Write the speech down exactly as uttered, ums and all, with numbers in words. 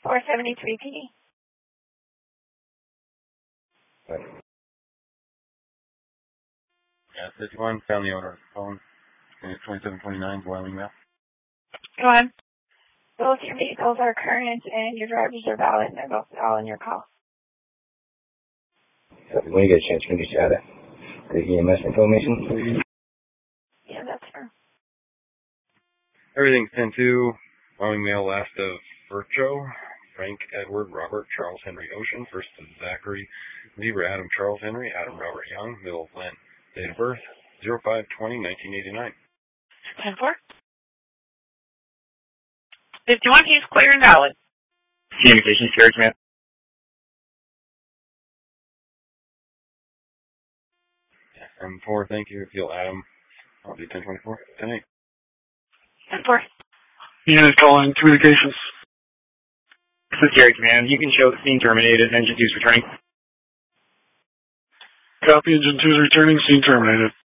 four seventy-three P D. Right. Yeah, fifty-one, found the owner of the phone. twenty-seven twenty-nine, Wyoming Mail. Go on. Both your vehicles are current and your drivers are valid and they're both all in your call. When you get a chance, can you just add the E M S information? Yeah, that's fair. Everything's ten two. Wyoming Mail, last of Vircho. Frank, Edward, Robert, Charles Henry Ocean. First of Zachary, Zebra, Adam, Charles Henry, Adam, Robert Young. Middle of Lynn. Date of birth, zero five twenty nineteen eighty-nine. ten four. fifty-one, he's clear and valid. Communications carriage, man. M four, thank you. If you'll add them, I'll do ten twenty-four. ten eight. ten four. Unit calling communications. This is Gary Command. You can show the scene terminated and engine two's returning. Copy, engine two is returning, scene terminated.